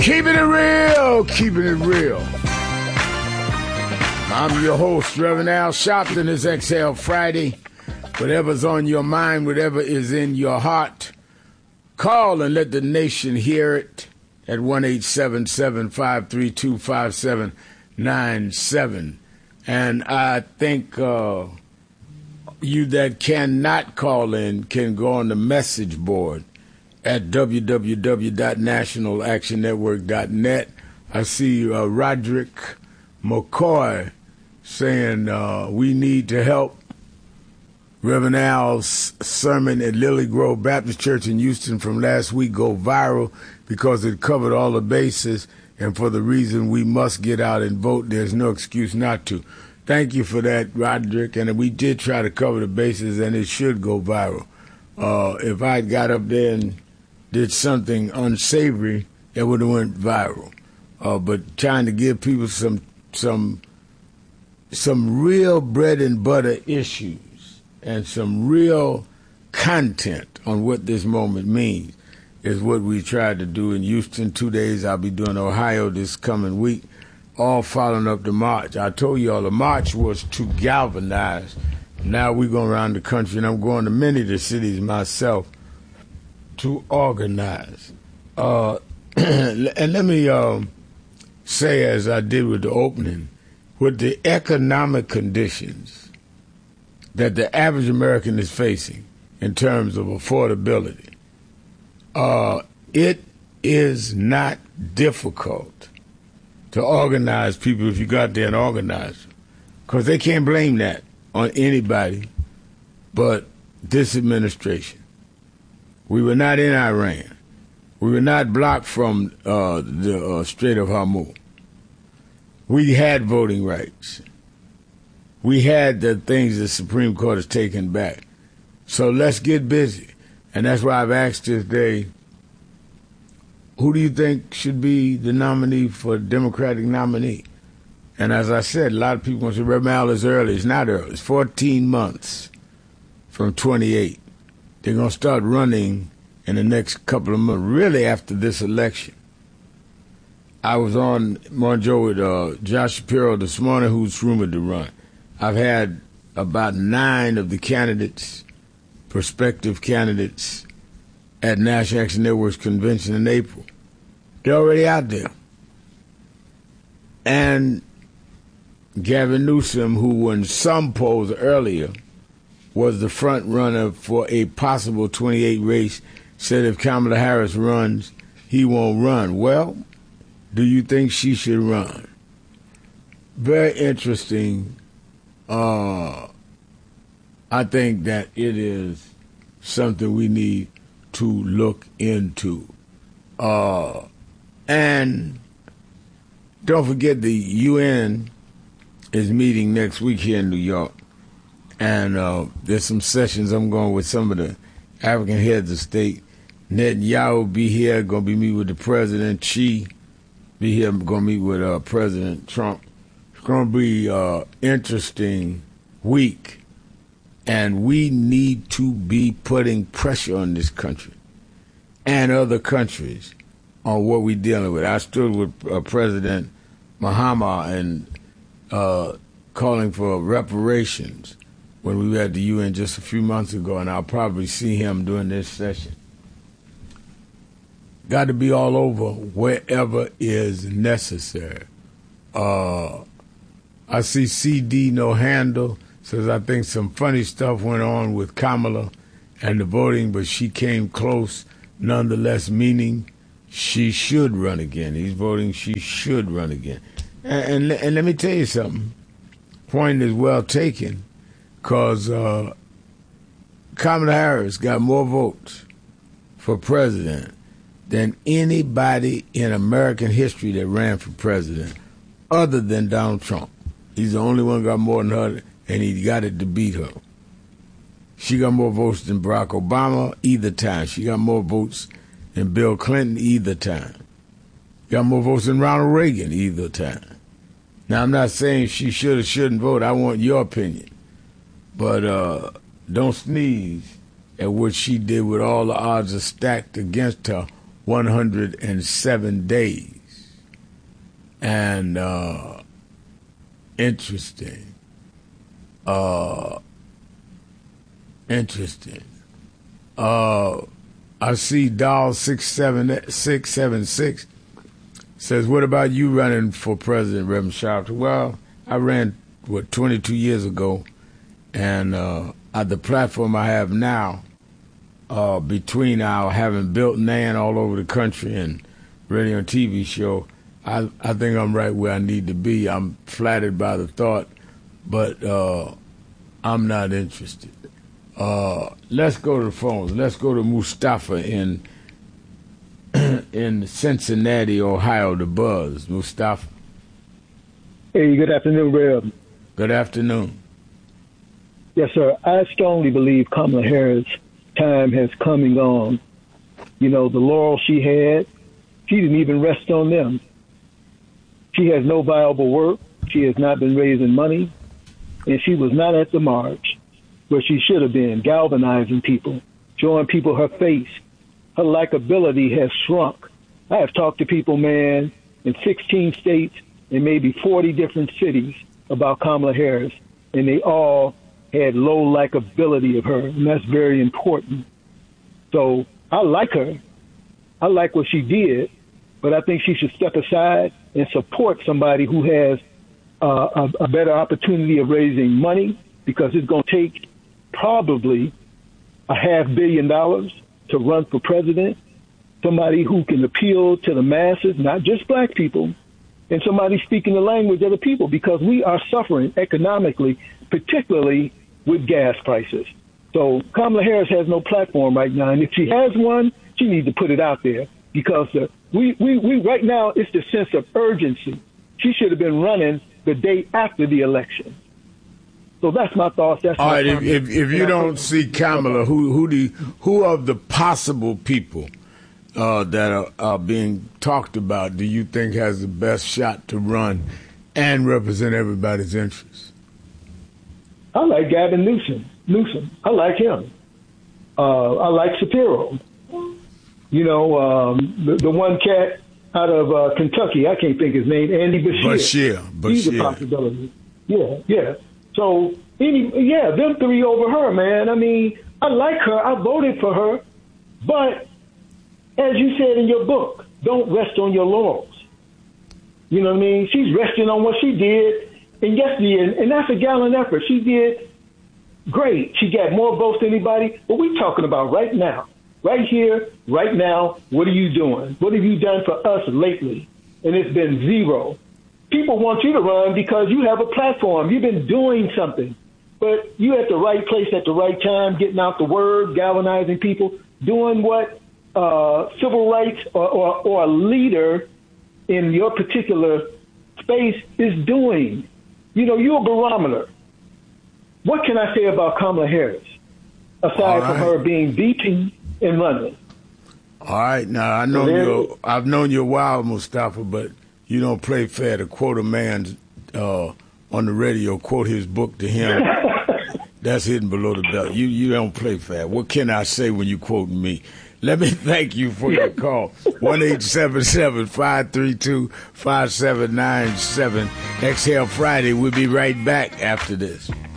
Keeping it real, keeping it real. I'm your host, Reverend Al Sharpton. It's Exhale Friday. Whatever's on your mind, whatever is in your heart, call and let the nation hear it at 1-877-532-5797. And I think you that cannot call in can go on the message board at www.nationalactionnetwork.net. I see Roderick McCoy saying we need to help. Reverend Al's sermon at Lily Grove Baptist Church in Houston from last week go viral because it covered all the bases, and for the reason we must get out and vote, there's no excuse not to. Thank you for that, Roderick, and we did try to cover the bases, and it should go viral. If I got up there and did something unsavory, it would have went viral. But trying to give people some real bread and butter issues and some real content on what this moment means is what we tried to do in Houston. 2 days I'll be doing Ohio this coming week, all following up the march. I told you all the march was to galvanize. Now we're going around the country, and I'm going to many of the cities myself to organize. And let me say, as I did with the opening, with the economic conditions that the average American is facing in terms of affordability, it is not difficult to organize people if you go out there and organize them, because they can't blame that on anybody but this administration. We were not in Iran. We were not blocked from the Strait of Hormuz. We had voting rights. We had the things the Supreme Court has taken back. So let's get busy. And that's why I've asked this day, who do you think should be the nominee for Democratic nominee? And as I said, a lot of people say, Reverend Al, is early. It's not early. It's 14 months from 28. They're going to start running in the next couple of months, really after this election. I was on Morning Joe with Josh Shapiro this morning, who's rumored to run. I've had about 9 of the candidates, prospective candidates, at National Action Network's convention in April. They're already out there. And Gavin Newsom, who in some polls earlier was the front runner for a possible 28 race, said if Kamala Harris runs, he won't run. Well, do you think she should run? Very interesting. I think that it is something we need to look into. And don't forget the UN is meeting next week here in New York. And there's some sessions I'm going with some of the African heads of state. Netanyahu will be here, going to be meeting with the president. Xi be here, going to meet with President Trump. It's going to be an interesting week. And we need to be putting pressure on this country and other countries on what we're dealing with. I stood with President Mahama and calling for reparations when we were at the UN just a few months ago, and I'll probably see him during this session. Got to be all over wherever is necessary. I see CD No Handle says, I think some funny stuff went on with Kamala and the voting, but she came close nonetheless, meaning she should run again. He's voting she should run again. And let me tell you something. Point is well taken, because Kamala Harris got more votes for president than anybody in American history that ran for president other than Donald Trump. He's the only one who got more than her, and he got it to beat her. She got more votes than Barack Obama either time. She got more votes than Bill Clinton either time. Got more votes than Ronald Reagan either time. Now, I'm not saying she should or shouldn't vote. I want your opinion. But don't sneeze at what she did with all the odds are stacked against her 107 days. And interesting. I see Doll 676 says, what about you running for president, Reverend Sharpton? Well, I ran, 22 years ago, and at the platform I have now, between our having built NAN all over the country and radio and TV show, I think I'm right where I need to be. I'm flattered by the thought, but I'm not interested. Let's go to the phones. Let's go to Mustafa in Cincinnati, Ohio, the Buzz. Mustafa. Hey, good afternoon, Rev. Good afternoon. Yes, sir. I strongly believe Kamala Harris' time has come and gone. You know, the laurels she had, she didn't even rest on them. She has no viable work. She has not been raising money. And she was not at the march where she should have been, galvanizing people, showing people her face. Her likability has shrunk. I have talked to people, man, in 16 states and maybe 40 different cities about Kamala Harris, and they all had low likability of her, and that's very important. So I like her. I like what she did, but I think she should step aside and support somebody who has a better opportunity of raising money, because it's going to take probably $500 million to run for president, somebody who can appeal to the masses, not just black people, and somebody speaking the language of the people, because we are suffering economically, particularly with gas prices. So Kamala Harris has no platform right now, and if she has one, she needs to put it out there, because we right now, it's the sense of urgency. She should have been running the day after the election. So that's my thoughts. That's all right. If you don't see Kamala, who of the possible people that are being talked about do you think has the best shot to run and represent everybody's interests? I like Gavin Newsom. I like him. I like Shapiro. You know, the one cat out of Kentucky, I can't think his name, Andy Bashir. He's a possibility. Yeah. So, them three over her, man. I mean, I like her. I voted for her. But as you said in your book, don't rest on your laurels. You know what I mean? She's resting on what she did. And yesterday, and that's a gallant effort. She did great. She got more votes than anybody. But we're talking about right now. Right here, right now, what are you doing? What have you done for us lately? And it's been zero. People want you to run because you have a platform. You've been doing something. But you at the right place at the right time, getting out the word, galvanizing people, doing what civil rights or a leader in your particular space is doing. You know, you're a barometer. What can I say about Kamala Harris, aside from her being VP and running? All right. Now, I've known you a while, Mustafa, but you don't play fair to quote a man on the radio, quote his book to him. That's hidden below the belt. You don't play fair. What can I say when you quote me? Let me thank you for your call. 1-877-532-5797. Exhale Friday. We'll be right back after this.